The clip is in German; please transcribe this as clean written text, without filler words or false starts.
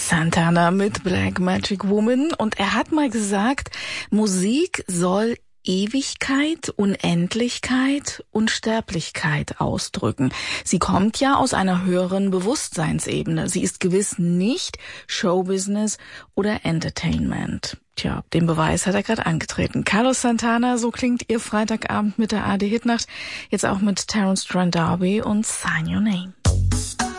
Santana mit Black Magic Woman. Und er hat mal gesagt, Musik soll Ewigkeit, Unendlichkeit, Unsterblichkeit ausdrücken. Sie kommt ja aus einer höheren Bewusstseinsebene. Sie ist gewiss nicht Showbusiness oder Entertainment. Tja, den Beweis hat er gerade angetreten. Carlos Santana, so klingt ihr Freitagabend mit der ARD Hitnacht. Jetzt auch mit Terence Trent D'Arby und Sign Your Name.